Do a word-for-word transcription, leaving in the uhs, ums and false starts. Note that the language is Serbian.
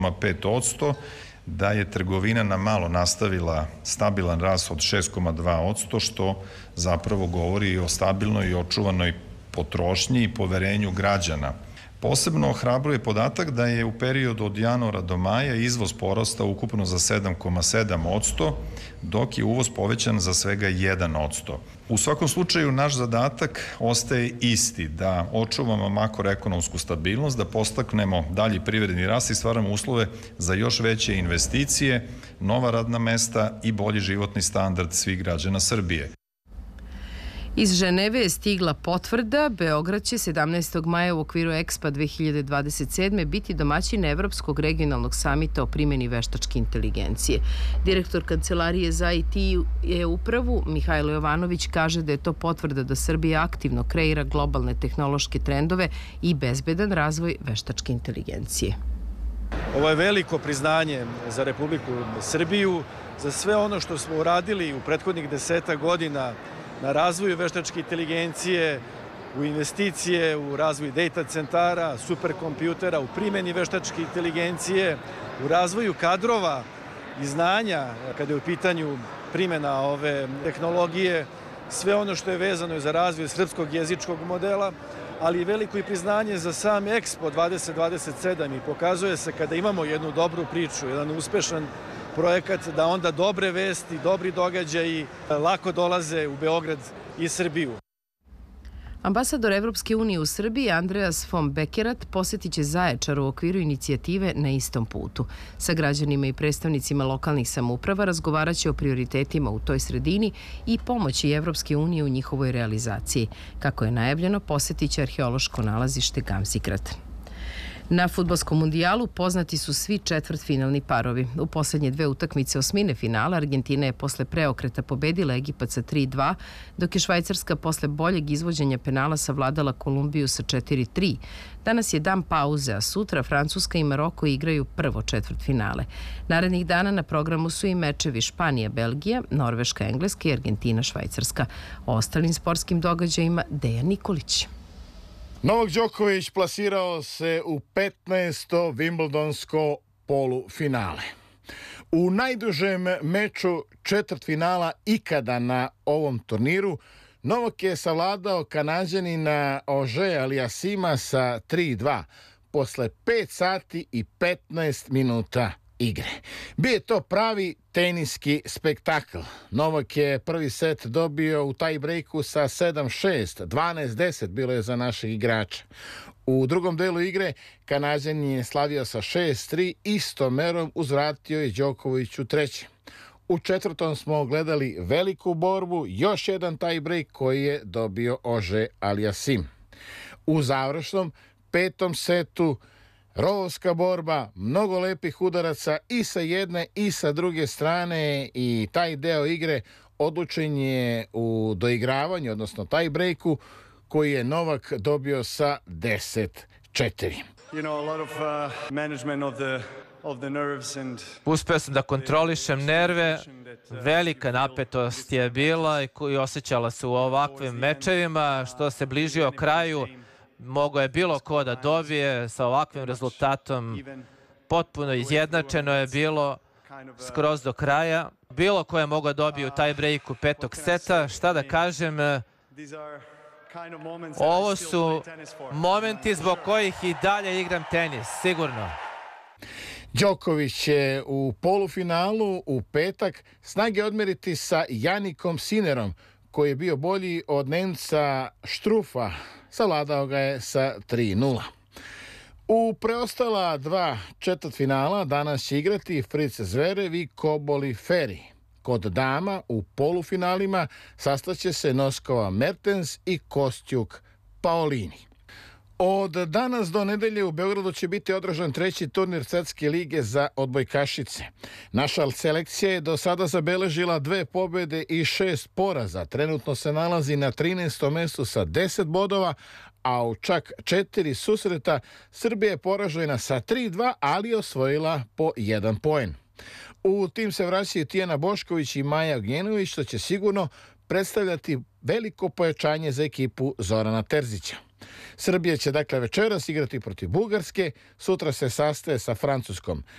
pet posto, da je trgovina na malo nastavila stabilan rast od šest zarez dva posto, što zapravo govori o stabilnoj i očuvanoj potrošnji i poverenju građana. Posebno ohrabruje podatak da je u periodu od januara do maja izvoz porastao ukupno za sedam zarez sedam posto, dok je uvoz povećan za svega jedan posto. U svakom slučaju, naš zadatak ostaje isti, da očuvamo makroekonomsku stabilnost, da podstaknemo dalji privredni rast i stvaramo uslove za još veće investicije, nova radna mesta i bolji životni standard svih građana Srbije. Iz Ženeve je stigla potvrda. Beograd će sedamnaestog maja u okviru Expo dve hiljade dvadeset sedme biti domaćin Evropskog regionalnog samita o primjeni veštačke inteligencije. Direktor Kancelarije za I T i e-upravu Mihajlo Jovanović kaže da je to potvrda da Srbija aktivno kreira globalne tehnološke trendove i bezbedan razvoj veštačke inteligencije. Ovo je veliko priznanje za Republiku Srbiju, za sve ono što smo uradili u prethodnih deseta godina na razvoju veštačke inteligencije, u investicije, u razvoju data centara, superkompjutera, u primjeni veštačke inteligencije, u razvoju kadrova i znanja kada je u pitanju primjena ove tehnologije, sve ono što je vezano za razvoj srpskog jezičkog modela, ali i veliko i priznanje za sam Expo dvadeset dvadeset sedam i pokazuje se kada imamo jednu dobru priču, jedan uspešan projekat, da onda dobre vesti, dobri događaji lako dolaze u Beograd i Srbiju. Ambasador Evropske unije u Srbiji Andreas von Bekerat posjetit će Zaječar u okviru inicijative Na istom putu. Sa građanima i predstavnicima lokalnih samouprava razgovarat će o prioritetima u toj sredini i pomoći Evropske unije u njihovoj realizaciji. Kako je najavljeno, posjetit će arheološko nalazište Gamzigrad. Na fudbalskom mundijalu poznati su svi četvrtfinalni parovi. U posljednje dve utakmice osmine finala Argentina je posle preokreta pobedila Egipat sa tri dva, dok je Švajcarska posle boljeg izvođenja penala savladala Kolumbiju sa četiri tri. Danas je dan pauze, a sutra Francuska i Maroko igraju prvo četvrtfinale. Narednih dana na programu su i mečevi Španija-Belgija, Norveška-Engleska i Argentina-Švajcarska. O ostalim sportskim događajima Dejan Nikolić. Novak Đoković plasirao se u petnaesto Wimbledonsko polufinale. U najdužem meču četvrtfinala ikada na ovom turniru Novak je savladao Kanađanina Ože Aliasima sa tri dva posle pet sati i petnaest minuta igre. Bio je to pravi teniski spektakl. Novak je prvi set dobio u taj breaku sa sedam šest, dvanaest deset bilo je za našeg igrača. U drugom delu igre Kanađanin je slavio sa šest tri, istom merom uzvratio je Đoković u trećem. U četvrtom smo gledali veliku borbu, još jedan tie break koji je dobio Ože Aliasim. U završnom petom setu rovovska borba, mnogo lepih udaraca i sa jedne i sa druge strane i taj deo igre odlučen je u doigravanju, odnosno tie breaku, koji je Novak dobio sa deset četiri. You know, a lot of uh, management of the Uspeo sam da kontrolišem nerve, velika napetost je bila i osjećala se u ovakvim mečevima, što se bližio kraju, mogao je bilo ko da dobije sa ovakvim rezultatom, potpuno izjednačeno je bilo skroz do kraja, bilo ko je mogao dobiti u taj breaku petog seta, šta da kažem, ovo su momenti zbog kojih i dalje igram tenis, sigurno. Đoković će u polufinalu u petak snage odmeriti sa Janikom Sinerom, koji je bio bolji od Nemca Štrufa, savladao ga je sa tri nula. U preostala dva četvrtfinala danas će igrati Fritz Zverev i Koboli Ferri. Kod dama u polufinalima sastaće se Noskova Mertens i Kostjuk Paolini. Od danas do nedelje u Beogradu će biti održan treći turnir Svetske lige za odbojkašice. Naša selekcija je do sada zabeležila dve pobjede i šest poraza. Trenutno se nalazi na trinaestom mestu sa deset bodova, a u čak četiri susreta Srbija je poražena sa tri dva, ali osvojila po jedan poen. U tim se vraćaju Tijana Bošković i Maja Ognjenović, što će sigurno predstavljati veliko pojačanje za ekipu Zorana Terzića. Srbija će dakle večeras igrati protiv Bugarske, sutra se sastaje sa Francuskom.